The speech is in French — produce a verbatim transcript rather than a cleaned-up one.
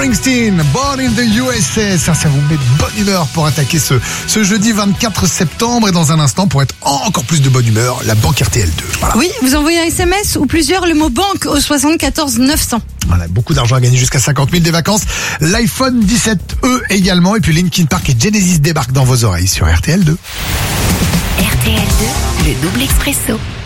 Springsteen, Born in the U S A. Ça, ça vous met de bonne humeur pour attaquer ce, ce jeudi vingt-quatre septembre. Et dans un instant, pour être encore plus de bonne humeur, la banque R T L deux. Voilà. Oui, vous envoyez un S M S ou plusieurs, le mot banque au soixante-quatorze neuf cents. Voilà, beaucoup d'argent à gagner, jusqu'à cinquante mille, des vacances. L'iPhone dix-sept E également. Et puis Linkin Park et Genesis débarquent dans vos oreilles sur R T L deux. R T L deux, le double expresso.